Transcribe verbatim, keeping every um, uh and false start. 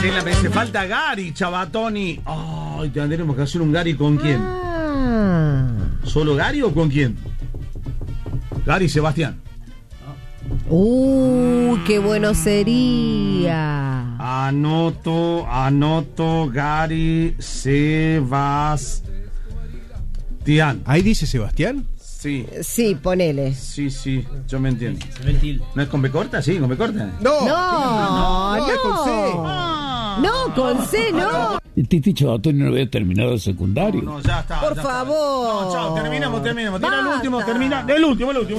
Marcela me dice, falta Gary, Chabatoni. Ay, tendremos que hacer un Gary con quién. Ah. ¿Solo Gary o con quién? Gary Sebastián. Uh, qué bueno sería. Anoto, anoto, Gary Sebastián. ¿Ahí dice Sebastián? Sí. Sí, ponele. Sí, sí, yo me entiendo. Se ve el tilde. ¿No es con B corta? Sí, con B corta. No, No, no, es con C. Ah. No, con C, no. El Titi Chabatoni no había terminado el secundario. No, ya está. Por ya favor. está. No, chao, terminamos, terminamos. Tira el Basta. último, termina. El último, el último.